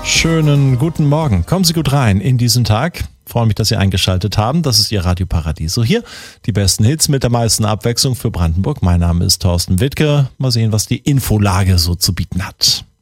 Schönen guten Morgen. Kommen Sie gut rein in diesen Tag. Freue mich, dass Sie eingeschaltet haben. Das ist Ihr Radio Paradiso. Hier die besten Hits mit der meisten Abwechslung für Brandenburg. Mein Name ist Thorsten Wittke. Mal sehen, was die Infolage so zu bieten hat.